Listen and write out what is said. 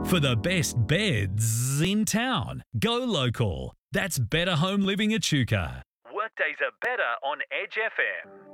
For the best beds in town, go local. That's Better Home Living Echuca. Workdays are better on Edge FM.